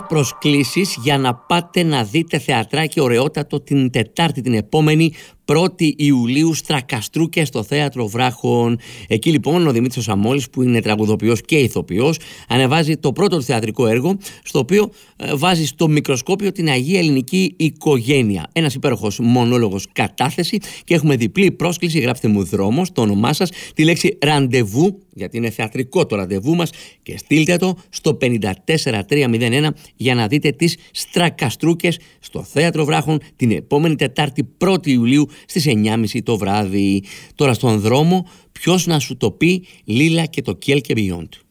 Προσκλήσεις για να πάτε να δείτε θεατράκι ωραιότατο την Τετάρτη την επόμενη 1η Ιουλίου Στρακαστρούκες στο Θέατρο Βράχων. Εκεί λοιπόν ο Δημήτρης Σαμόλης, που είναι τραγουδοποιός και ηθοποιός, ανεβάζει το πρώτο του θεατρικό έργο, στο οποίο βάζει στο μικροσκόπιο την Αγία Ελληνική Οικογένεια. Ένας υπέροχος μονόλογος κατάθεση, και έχουμε διπλή πρόσκληση. Γράψτε μου δρόμος, το όνομά σας, τη λέξη ραντεβού, γιατί είναι θεατρικό το ραντεβού μας, και στείλτε το στο 54301 για να δείτε τις Στρακαστρούκες στο Θέατρο Βράχων την επόμενη Τετάρτη 1η Ιουλίου στις 9.30 το βράδυ. Τώρα στον δρόμο, ποιος να σου το πει, Λίλα και το Kiel και Beyond.